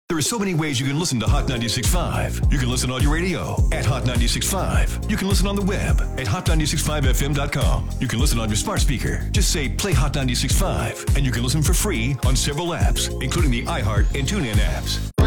There are so many ways you can listen to Hot 96.5. You can listen on your radio at Hot 96.5. You can listen on the web at hot965fm.com. You can listen on your smart speaker. Just say play Hot 96.5, and you can listen for free on several apps, including the iHeart and TuneIn apps.